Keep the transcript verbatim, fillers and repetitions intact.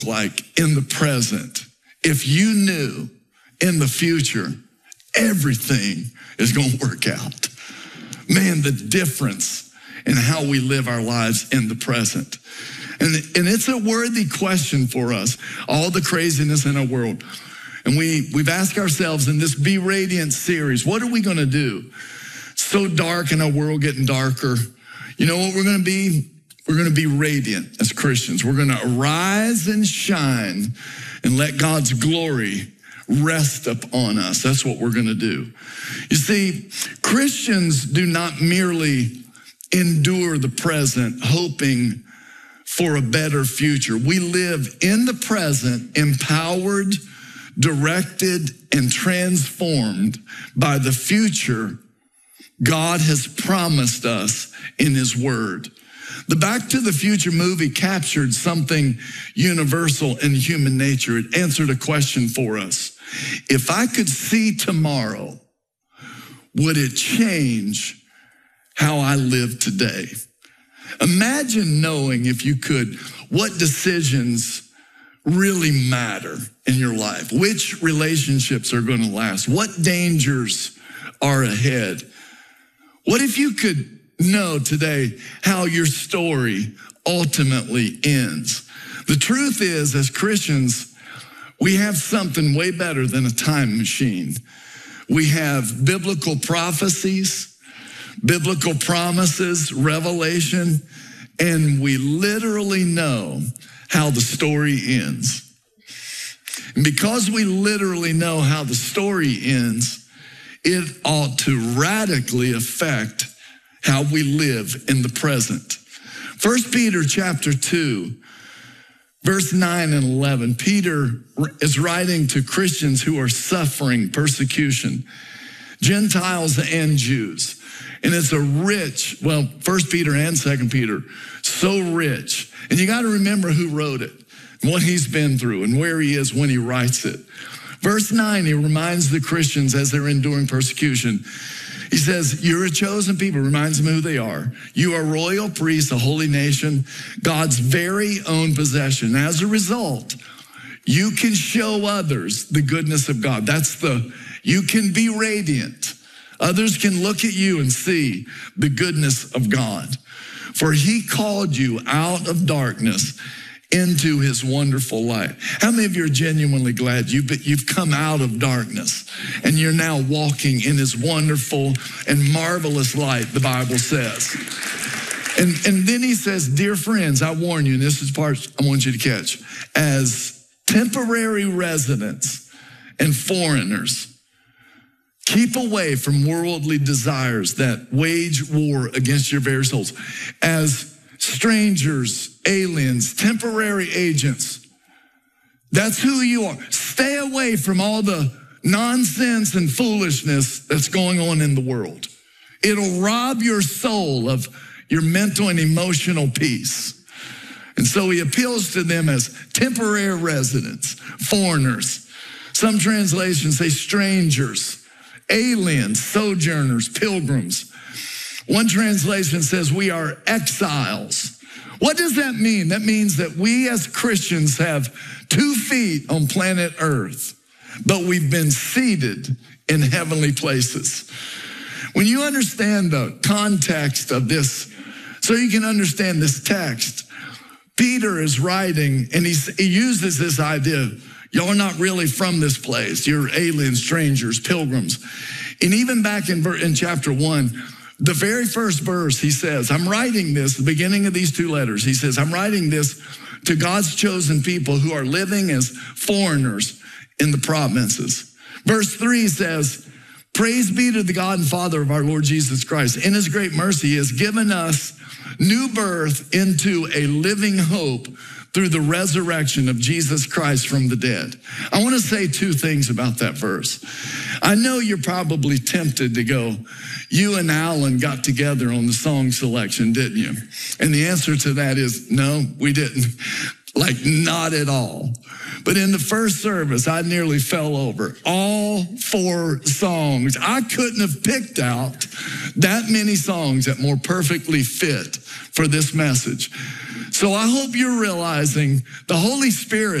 like in the present if you knew in the future everything is going to work out? Man, the difference in how we live our lives in the present. And, and it's a worthy question for us, all the craziness in our world. And we, we've asked ourselves in this Be Radiant series, what are we going to do? So dark in our world, getting darker. You know what we're going to be? We're going to be radiant as Christians. We're going to arise and shine and let God's glory rest upon us. That's what we're going to do. You see, Christians do not merely endure the present, hoping for a better future. We live in the present, empowered, directed, and transformed by the future God has promised us in his word. The Back to the Future movie captured something universal in human nature. It answered a question for us. If I could see tomorrow, would it change how I live today? Imagine knowing, if you could, what decisions really matter in your life, which relationships are going to last, what dangers are ahead. What if you could know today how your story ultimately ends? The truth is, as Christians, we have something way better than a time machine. We have biblical prophecies, biblical promises, revelation, and we literally know how the story ends. And because we literally know how the story ends, it ought to radically affect how we live in the present. First Peter chapter two, verse nine and eleven. Peter is writing to Christians who are suffering persecution, Gentiles and Jews. And it's a rich, well, First Peter and Second Peter, so rich. And you got to remember who wrote it, what he's been through, and where he is when he writes it. Verse nine, he reminds the Christians as they're enduring persecution. He says, you're a chosen people, reminds them who they are. You are royal priests, a holy nation, God's very own possession. As a result, you can show others the goodness of God. That's the, you can be radiant. Others can look at you and see the goodness of God. For he called you out of darkness into his wonderful light. How many of you are genuinely glad you've, you've come out of darkness and you're now walking in his wonderful and marvelous light, the Bible says. And, and then he says, dear friends, I warn you, and this is part I want you to catch, as temporary residents and foreigners, keep away from worldly desires that wage war against your very souls. As strangers, aliens, temporary agents, that's who you are. Stay away from all the nonsense and foolishness that's going on in the world. It'll rob your soul of your mental and emotional peace. And so he appeals to them as temporary residents, foreigners. Some translations say strangers, aliens, sojourners, pilgrims. One translation says we are exiles. What does that mean? That means that we as Christians have two feet on planet Earth, but we've been seated in heavenly places. When you understand the context of this, so you can understand this text, Peter is writing and he's, he uses this idea, y'all are not really from this place. You're aliens, strangers, pilgrims. And even back in, in chapter one, the very first verse, he says, I'm writing this, the beginning of these two letters, he says, I'm writing this to God's chosen people who are living as foreigners in the provinces. Verse three says, praise be to the God and Father of our Lord Jesus Christ. In his great mercy, he has given us new birth into a living hope through the resurrection of Jesus Christ from the dead. I want to say two things about that verse. I know you're probably tempted to go, you and Alan got together on the song selection, didn't you? And the answer to that is no, we didn't. Like, not at all. But in the first service, I nearly fell over. All four songs. I couldn't have picked out that many songs that more perfectly fit for this message. So I hope you're realizing the Holy Spirit